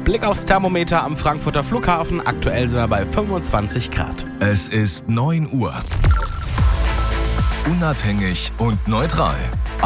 Blick aufs Thermometer am Frankfurter Flughafen. Aktuell sind wir bei 25 Grad. Es ist 9 Uhr. Unabhängig und neutral.